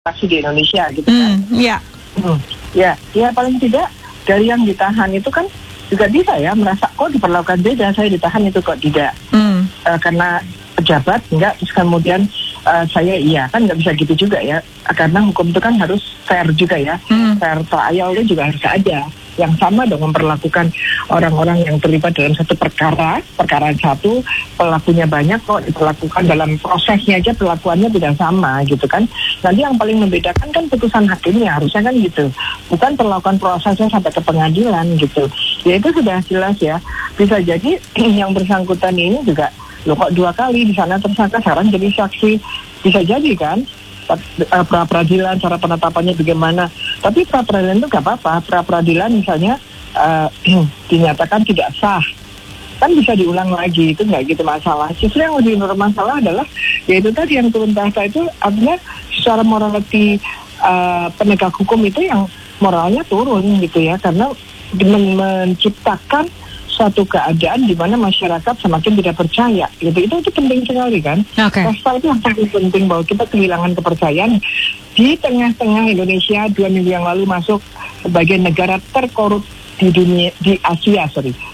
masih di Indonesia gitu kan. Ya paling tidak dari yang ditahan itu kan juga bisa ya merasa kok diperlakukan beda, saya ditahan itu kok tidak. Karena pejabat enggak, terus kemudian saya iya, kan nggak bisa gitu juga ya, karena hukum itu kan harus fair juga ya, fair trialnya juga harus ada, yang sama dong memperlakukan orang-orang yang terlibat dalam satu perkara satu, pelakunya banyak kok diperlakukan dalam prosesnya aja perlakuannya tidak sama gitu kan. Nanti yang paling membedakan kan putusan hakimnya, harusnya kan gitu, bukan perlakuan prosesnya sampai ke pengadilan gitu. Ya itu sudah jelas ya, bisa jadi yang bersangkutan ini juga loh kok 2 kali di sana tersangka, sekarang jadi saksi, bisa jadi kan. Pra-peradilan cara penetapannya bagaimana, tapi pra-peradilan itu gak apa-apa. Pra-peradilan misalnya dinyatakan tidak sah, kan bisa diulang lagi, itu nggak gitu masalah. Justru yang lebih bermasalah adalah yaitu tadi yang turun tahta itu, artinya secara morality penegak hukum itu yang moralnya turun gitu ya, karena menciptakan suatu keadaan di mana masyarakat semakin tidak percaya gitu. Itu penting sekali kan. Pasal itu yang paling penting, bahwa kita kehilangan kepercayaan di tengah-tengah Indonesia 2 minggu yang lalu masuk sebagai negara terkorup di dunia, di Asia.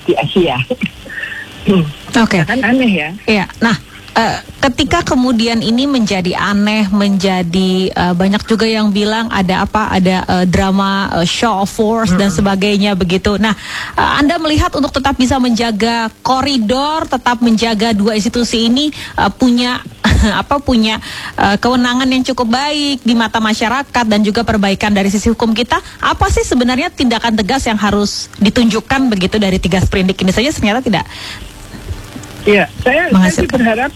Kan aneh ya. Iya. Nah, ketika kemudian ini menjadi aneh, menjadi banyak juga yang bilang ada drama show of force dan sebagainya begitu. Nah, Anda melihat untuk tetap bisa menjaga koridor, tetap menjaga dua institusi ini punya kewenangan yang cukup baik di mata masyarakat dan juga perbaikan dari sisi hukum kita. Apa sih sebenarnya tindakan tegas yang harus ditunjukkan begitu dari 3 sprindik ini saja ternyata tidak? Iya, saya sih berharap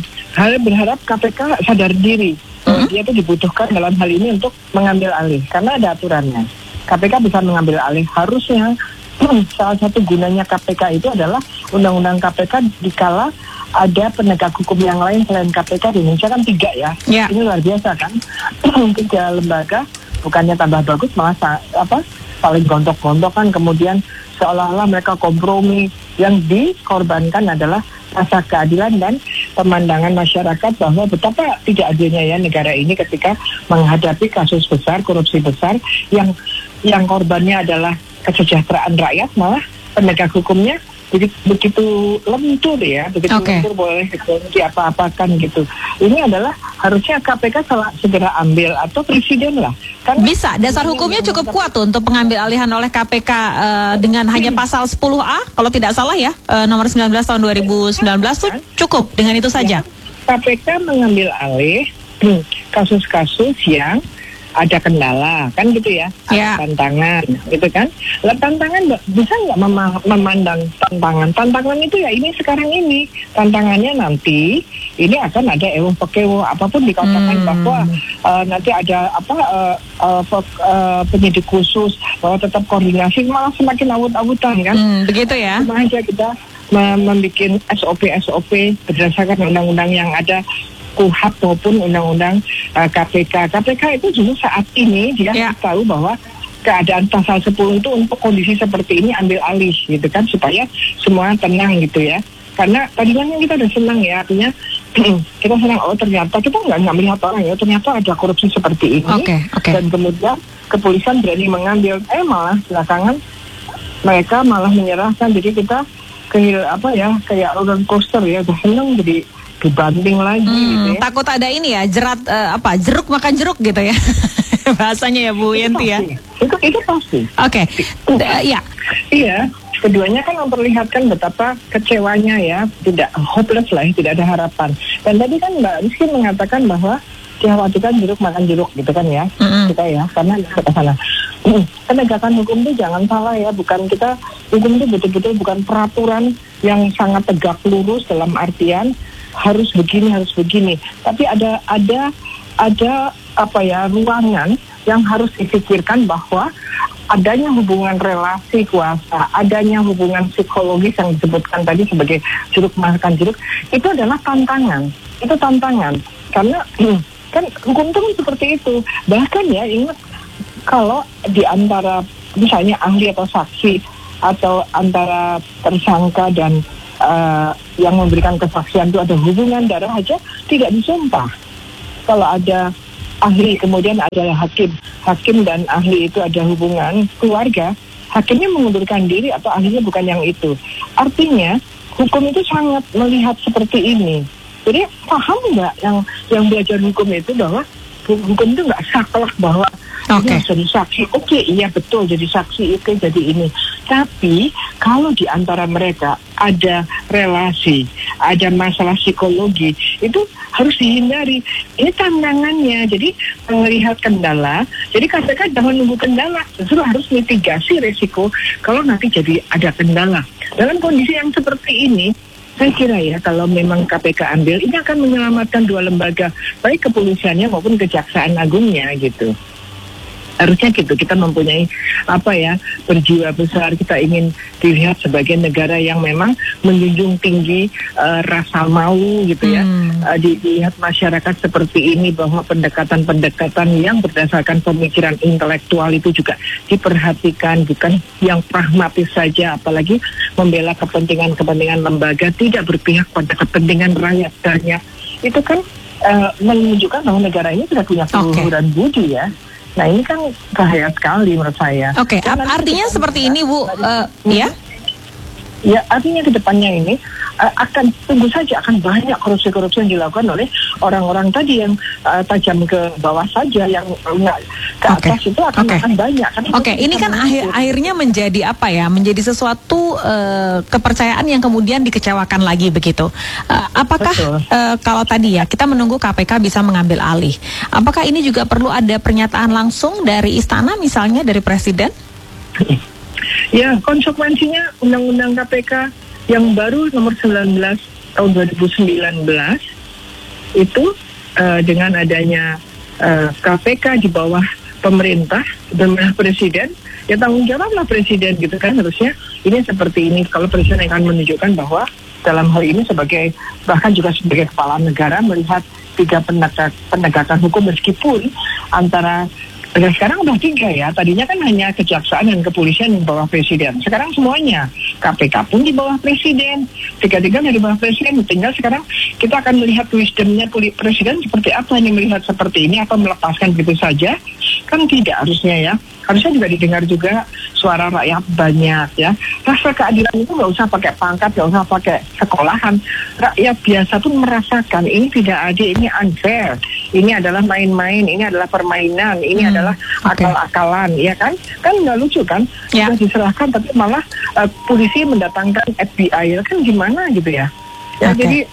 KPK sadar diri. Dia itu dibutuhkan dalam hal ini untuk mengambil alih, karena ada aturannya. KPK bisa mengambil alih, harusnya salah satu gunanya KPK itu adalah undang-undang KPK dikala ada penegak hukum yang lain selain KPK di Indonesia kan 3 ya. Ini luar biasa kan. 3 lembaga, bukannya tambah bagus, malah paling gontok-gontokan, kemudian seolah-olah mereka kompromi. Yang dikorbankan adalah rasa keadilan dan pemandangan masyarakat bahwa betapa tidak adilnya ya negara ini ketika menghadapi kasus besar, korupsi besar, yang korbannya adalah kesejahteraan rakyat, malah penegak hukumnya begitu lentur ya, lentur boleh diapa-apakan gitu. Ini adalah harusnya KPK segera ambil, atau presiden lah. Karena bisa, dasar hukumnya cukup kuat tuh untuk pengambil alihan oleh KPK dengan hanya pasal 10A kalau tidak salah ya, nomor 19 tahun 2019 tuh cukup dengan itu saja. KPK mengambil alih kasus-kasus yang ada kendala, kan gitu ya, ada tantangan, gitu kan. Lah tantangan bisa nggak memandang tantangan itu ya ini sekarang ini, tantangannya nanti ini akan ada ewo pekewo, apapun dikatakan bahwa nanti ada penyidik khusus, bahwa tetap koordinasi, malah semakin awut-awutan kan. Begitu ya. Cuma aja kita membuat SOP berdasarkan undang-undang yang ada, KUHP maupun undang-undang KPK. KPK itu justru saat ini dia tahu bahwa keadaan pasal 10 itu untuk kondisi seperti ini ambil alih gitu kan, supaya semua tenang gitu ya. Karena tadinya kita udah senang ya, artinya kita senang, oh ternyata kita nggak melihat orang ya, ternyata ada korupsi seperti ini. Dan kemudian kepolisian berani mengambil, malah belakangan mereka malah menyerahkan. Jadi kita kayak roller coaster ya, udah senang jadi dibanting lagi gitu ya. Takut ada ini ya, jeruk makan jeruk gitu ya. Bahasanya ya Bu Yenti ya. Itu pasti. Iya, keduanya kan memperlihatkan betapa kecewanya ya, tidak hopeless lah, tidak ada harapan. Dan tadi kan Mbak Rizky mengatakan bahwa dikhawatirkan jeruk makan jeruk gitu kan ya. Kita ya, karena ke sana. Penegakan hukum itu jangan salah ya, bukan kita, hukum itu betul-betul bukan peraturan yang sangat tegak lurus dalam artian harus begini, tapi ada ruangan yang harus dipikirkan bahwa adanya hubungan relasi kuasa, adanya hubungan psikologis yang disebutkan tadi sebagai jeruk makan jeruk, itu adalah tantangan. Itu tantangan karena kan hukum itu kan seperti itu. Bahkan ya, ingat kalau di antara misalnya ahli atau saksi, atau antara tersangka dan yang memberikan kesaksian itu ada hubungan darah aja tidak disumpah. Kalau ada ahli, kemudian adalah hakim dan ahli itu ada hubungan keluarga, hakimnya mengundurkan diri atau ahlinya bukan yang itu. Artinya hukum itu sangat melihat seperti ini. Jadi paham nggak yang belajar hukum itu bahwa hukum itu nggak saklek bahwa ini harus jadi saksi. Oke, iya betul jadi saksi, oke jadi ini. Tapi kalau di antara mereka ada relasi, ada masalah psikologi, itu harus dihindari. Ini tantangannya. Jadi melihat kendala. Jadi KPK jangan nunggu kendala, justru harus mitigasi resiko kalau nanti jadi ada kendala. Dalam kondisi yang seperti ini, saya kira ya kalau memang KPK ambil, ini akan menyelamatkan dua lembaga, baik kepolisiannya maupun Kejaksaan Agungnya gitu. Harusnya gitu, kita mempunyai berjiwa besar, kita ingin dilihat sebagai negara yang memang menjunjung tinggi rasa malu gitu ya. Dilihat masyarakat seperti ini bahwa pendekatan-pendekatan yang berdasarkan pemikiran intelektual itu juga diperhatikan, bukan yang pragmatis saja, apalagi membela kepentingan-kepentingan lembaga, tidak berpihak pada kepentingan rakyat banyak. Itu kan menunjukkan bahwa negara ini sudah punya keluhuran budi ya. Nah ini kan bahaya sekali menurut saya. Oke, artinya seperti ini Bu, ya? Ya, artinya ke depannya ini akan tunggu saja akan banyak korupsi-korupsi yang dilakukan oleh orang-orang tadi yang tajam ke bawah saja, yang nggak ke atas itu akan banyak. Oke, ini kan akhirnya menjadi menjadi sesuatu kepercayaan yang kemudian dikecewakan lagi begitu. Apakah kalau tadi ya kita menunggu KPK bisa mengambil alih, apakah ini juga perlu ada pernyataan langsung dari istana misalnya dari Presiden? Ya, konsekuensinya Undang-Undang KPK yang baru nomor 19 tahun 2019 itu dengan adanya KPK di bawah pemerintah dan Presiden, ya tanggung jawablah Presiden gitu kan, harusnya ini seperti ini. Kalau Presiden akan menunjukkan bahwa dalam hal ini sebagai, bahkan juga sebagai kepala negara melihat 3 penegakan hukum, meskipun antara sekarang udah 3 ya, tadinya kan hanya kejaksaan dan kepolisian di bawah Presiden, sekarang semuanya, KPK pun di bawah Presiden, 3-3 dari bawah Presiden. Tinggal sekarang kita akan melihat wisdomnya Presiden seperti apa, ini melihat seperti ini atau melepaskan begitu saja, kan tidak harusnya ya. Harusnya juga didengar juga suara rakyat banyak ya. Rasa keadilan itu nggak usah pakai pangkat, nggak usah pakai sekolahan. Rakyat biasa pun merasakan ini tidak adil, ini unfair, ini adalah main-main, ini adalah permainan, ini adalah akal-akalan, ya kan? Kan nggak lucu kan? Sudah diserahkan tapi malah polisi mendatangkan FBI, kan gimana gitu ya? Ya jadi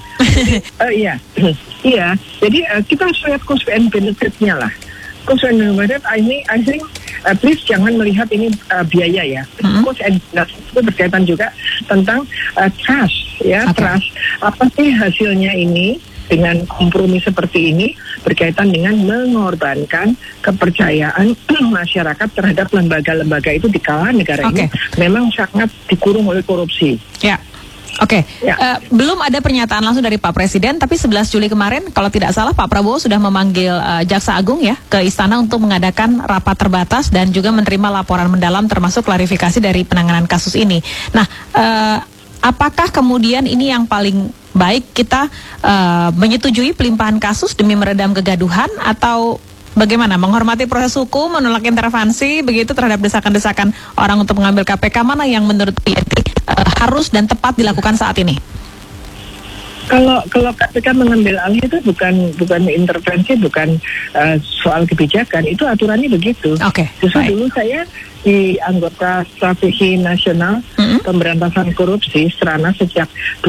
jadi kita harus lihat cost and benefit-nya lah. Cost and benefit, I think please jangan melihat ini biaya ya. Cost and benefit itu berkaitan juga tentang trust ya, trust. Apa sih hasilnya ini dengan kompromi seperti ini, berkaitan dengan mengorbankan kepercayaan masyarakat terhadap lembaga-lembaga itu di kala negara ini memang sangat dikurung oleh korupsi. Ya. Belum ada pernyataan langsung dari Pak Presiden, tapi 11 Juli kemarin kalau tidak salah Pak Prabowo sudah memanggil Jaksa Agung ya ke istana untuk mengadakan rapat terbatas dan juga menerima laporan mendalam termasuk klarifikasi dari penanganan kasus ini. Nah, apakah kemudian ini yang paling baik kita menyetujui pelimpahan kasus demi meredam kegaduhan, atau bagaimana menghormati proses hukum, menolak intervensi begitu terhadap desakan-desakan orang untuk mengambil KPK? Mana yang menurut Yenti harus dan tepat dilakukan saat ini? Kalau KPK mengambil alih itu bukan intervensi, bukan soal kebijakan, itu aturannya begitu. Justru dulu saya di anggota strategi nasional pemberantasan korupsi Strana sejak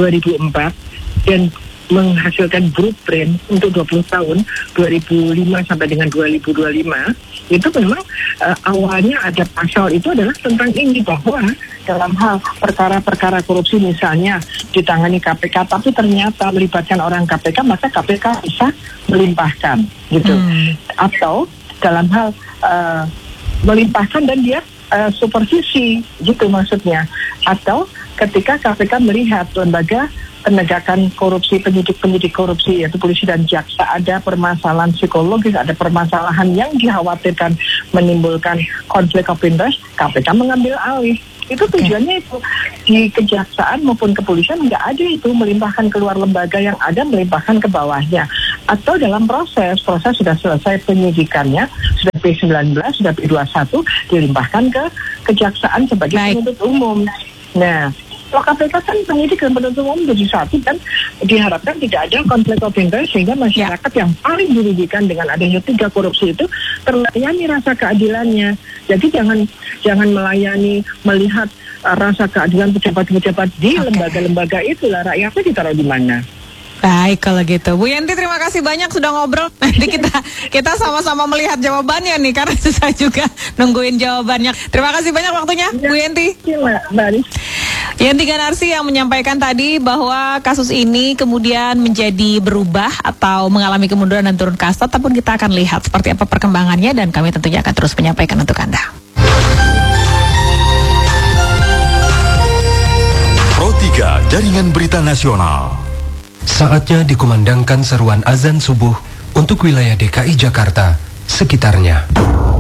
2004 dan menghasilkan blueprint untuk 20 tahun 2005 sampai dengan 2025. Itu memang awalnya ada pasal itu adalah tentang ini, bahwa dalam hal perkara-perkara korupsi misalnya ditangani KPK tapi ternyata melibatkan orang KPK, maka KPK bisa melimpahkan gitu. Atau dalam hal melimpahkan dan dia supervisi gitu maksudnya. Atau ketika KPK melihat lembaga penegakan korupsi, penyidik korupsi yaitu polisi dan jaksa ada permasalahan psikologis, ada permasalahan yang dikhawatirkan menimbulkan konflik of interest, KPK mengambil alih. Itu tujuannya itu. Di kejaksaan maupun kepolisian nggak ada itu melimpahkan keluar lembaga, yang ada melimpahkan ke bawahnya. atau dalam proses sudah selesai penyidikannya, sudah P19, sudah P21, dilimpahkan ke kejaksaan sebagai penuntut umum. Nah, kalau KPK kan penyidik dan penuntut umum jadi satu, dan diharapkan tidak ada konflik of interest sehingga masyarakat yang paling dirugikan dengan adanya 3 korupsi itu terlayani rasa keadilannya. Jadi jangan melihat rasa keadilan pejabat-pejabat di lembaga-lembaga itulah, rakyatnya ditaruh di mana. Baik kalau gitu, Bu Yenti terima kasih banyak sudah ngobrol. Nanti kita sama-sama melihat jawabannya nih, karena susah juga nungguin jawabannya. Terima kasih banyak waktunya, Bu Yenti. Yenti Ganarsi yang menyampaikan tadi bahwa kasus ini kemudian menjadi berubah atau mengalami kemunduran dan turun kasta, tapi kita akan lihat seperti apa perkembangannya dan kami tentunya akan terus menyampaikan untuk Anda. Pro 3 Jaringan Berita Nasional. Saatnya dikumandangkan seruan azan subuh untuk wilayah DKI Jakarta sekitarnya.